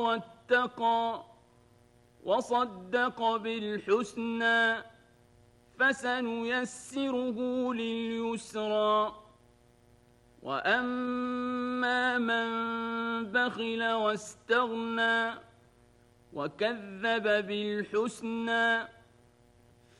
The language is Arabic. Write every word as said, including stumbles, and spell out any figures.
واتقى وصدق بالحسنى فسنيسره لليسرى وأما من بخل واستغنى وكذب بالحسنى